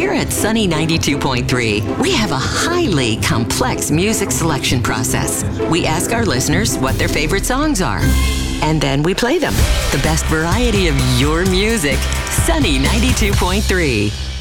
Here at Sunny 92.3, we have a highly complex music selection process. We ask our listeners what their favorite songs are, and then we play them. The best variety of your music, Sunny 92.3.